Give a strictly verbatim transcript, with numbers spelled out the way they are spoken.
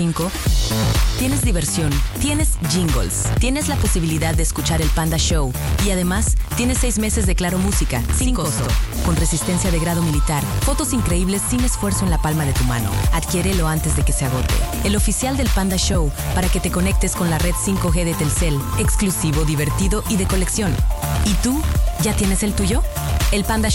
cinco. Tienes diversión, tienes jingles, tienes la posibilidad de escuchar el Panda Show y además tienes seis meses de Claro Música, sin costo, con resistencia de grado militar, fotos increíbles sin esfuerzo en la palma de tu mano. Adquiérelo antes de que se agote. El oficial del Panda Show para que te conectes con la red cinco G de Telcel, exclusivo, divertido y de colección. ¿Y tú? ¿Ya tienes el tuyo? El Panda